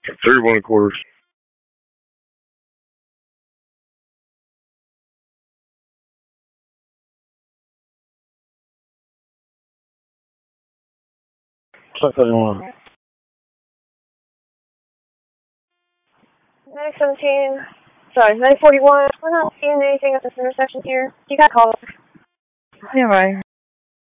31 and quarters. Truck 31. 917. Sorry, 941. We're not seeing anything at this intersection here. You got calls. Yeah, right.